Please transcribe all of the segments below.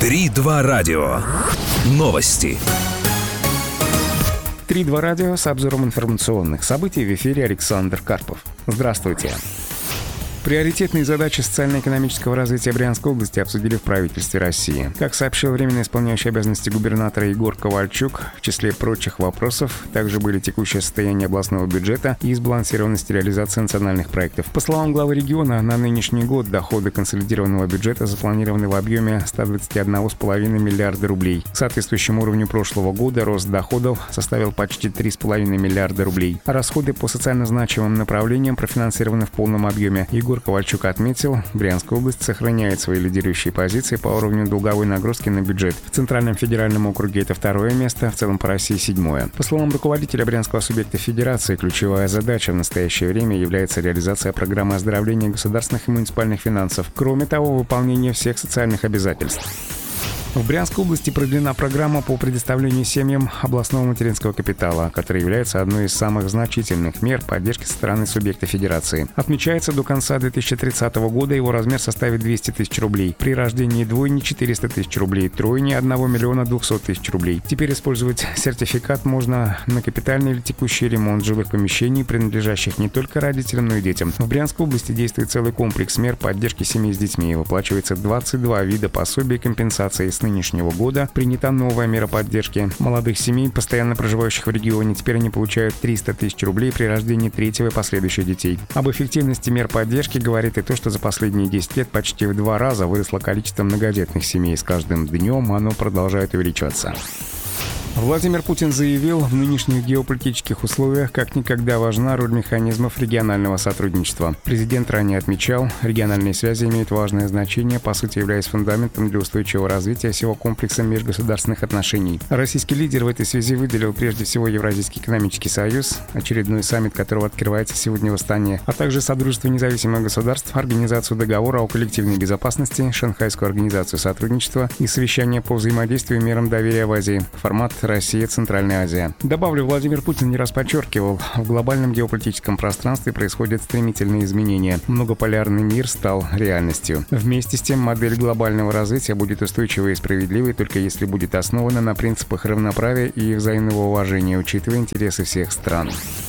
3-2 радио. Новости. 3-2 радио с обзором информационных событий. В эфире Александр Карпов. Здравствуйте. Приоритетные задачи социально-экономического развития Брянской области обсудили в правительстве России. Как сообщил временно исполняющий обязанности губернатора Егор Ковальчук, в числе прочих вопросов также были текущее состояние областного бюджета и сбалансированность реализации национальных проектов. По словам главы региона, на нынешний год доходы консолидированного бюджета запланированы в объеме 121,5 миллиарда рублей. К соответствующему уровню прошлого года рост доходов составил почти 3,5 миллиарда рублей. А расходы по социально значимым направлениям профинансированы в полном объеме. Егор Ковальчук отметил, Брянская область сохраняет свои лидирующие позиции по уровню долговой нагрузки на бюджет. В Центральном федеральном округе это 2-е место, в целом по России 7-е. По словам руководителя брянского субъекта федерации, ключевая задача в настоящее время является реализация программы оздоровления государственных и муниципальных финансов. Кроме того, выполнение всех социальных обязательств. В Брянской области продлена программа по предоставлению семьям областного материнского капитала, которая является одной из самых значительных мер поддержки со стороны субъекта федерации. Отмечается, до конца 2030 года его размер составит 200 тысяч рублей. При рождении двойни – 400 тысяч рублей, тройни – 1 миллиона 200 тысяч рублей. Теперь использовать сертификат можно на капитальный или текущий ремонт жилых помещений, принадлежащих не только родителям, но и детям. В Брянской области действует целый комплекс мер поддержки семей с детьми. Выплачивается 22 вида пособий и компенсаций. С нынешнего года принята новая мера поддержки молодых семей, постоянно проживающих в регионе. Теперь они получают 300 тысяч рублей при рождении третьего и последующих детей. Об эффективности мер поддержки говорит и то, что за последние 10 лет почти в 2 раза выросло количество многодетных семей. С каждым днем оно продолжает увеличиваться. Владимир Путин заявил, в нынешних геополитических условиях как никогда важна роль механизмов регионального сотрудничества. Президент ранее отмечал, региональные связи имеют важное значение, по сути являясь фундаментом для устойчивого развития всего комплекса межгосударственных отношений. Российский лидер в этой связи выделил прежде всего Евразийский экономический союз, очередной саммит которого открывается сегодня в Астане, а также Содружество независимых государств, Организацию договора о коллективной безопасности, Шанхайскую организацию сотрудничества и совещание по взаимодействию и мерам доверия в Азии. Формат Россия, Центральная Азия. Добавлю, Владимир Путин не раз подчеркивал, в глобальном геополитическом пространстве происходят стремительные изменения. Многополярный мир стал реальностью. Вместе с тем, модель глобального развития будет устойчивой и справедливой, только если будет основана на принципах равноправия и взаимного уважения, учитывая интересы всех стран.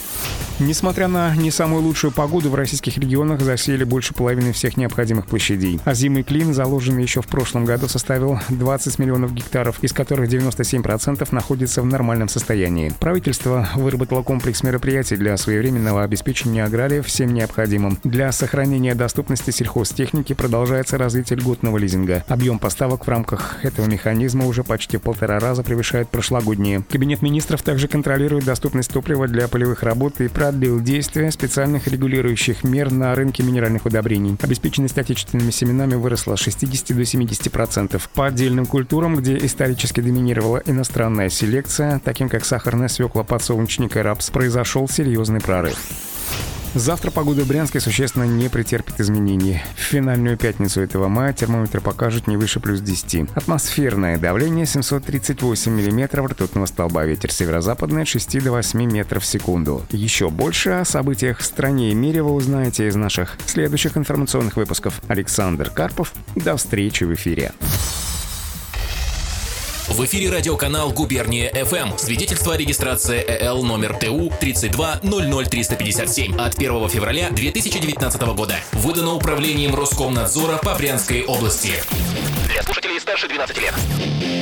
Несмотря на не самую лучшую погоду, в российских регионах засеяли больше половины всех необходимых площадей. Озимый клин, заложенный еще в прошлом году, составил 20 миллионов гектаров, из которых 97% находится в нормальном состоянии. Правительство выработало комплекс мероприятий для своевременного обеспечения аграриев всем необходимым. Для сохранения доступности сельхозтехники продолжается развитие льготного лизинга. Объем поставок в рамках этого механизма уже почти в 1,5 раза превышает прошлогодние. Кабинет министров также контролирует доступность топлива для полевых работ и продлил действие специальных регулирующих мер на рынке минеральных удобрений. Обеспеченность отечественными семенами выросла с 60 до 70%. По отдельным культурам, где исторически доминировала иностранная селекция, таким как сахарная свекла, подсолнечник и рапс, произошел серьезный прорыв. Завтра погода в Брянске существенно не претерпит изменений. В финальную пятницу этого мая термометр покажет не выше плюс 10. Атмосферное давление 738 миллиметров ртутного столба. Ветер северо-западный от 6 до 8 метров в секунду. Еще больше о событиях в стране и мире вы узнаете из наших следующих информационных выпусков. Александр Карпов. До встречи в эфире. В эфире радиоканал «Губерния ФМ». Свидетельство о регистрации ЭЛ номер ТУ 3200357 от 1 февраля 2019 года. Выдано управлением Роскомнадзора по Брянской области. Для слушателей старше 12 лет.